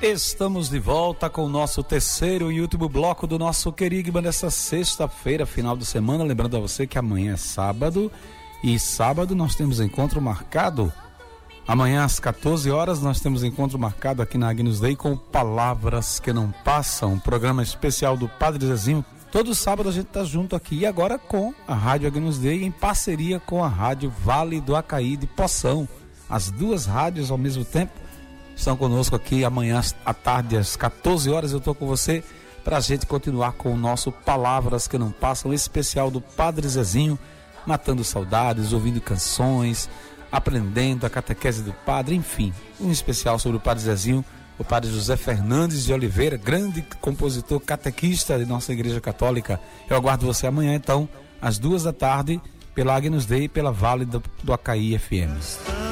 Estamos de volta com o nosso terceiro e último bloco do nosso Querigma nessa sexta-feira, final de semana. Lembrando a você que amanhã é sábado e sábado nós temos encontro marcado. Amanhã às 14 horas nós temos encontro marcado aqui na Agnus Dei com Palavras que Não Passam, um programa especial do Padre Zezinho. Todo sábado a gente está junto aqui e agora com a Rádio Agnus Dei em parceria com a Rádio Vale do Acaí de Poção. As duas rádios ao mesmo tempo estão conosco aqui amanhã à tarde, às 14 horas. Eu estou com você para a gente continuar com o nosso Palavras que Não Passam, especial do Padre Zezinho, matando saudades, ouvindo canções, aprendendo a catequese do Padre, enfim, um especial sobre o Padre Zezinho, o Padre José Fernandes de Oliveira, grande compositor catequista de nossa Igreja Católica. Eu aguardo você amanhã, então, às 2 da tarde, pela Agnus Dei e pela Vale do Acaí FM.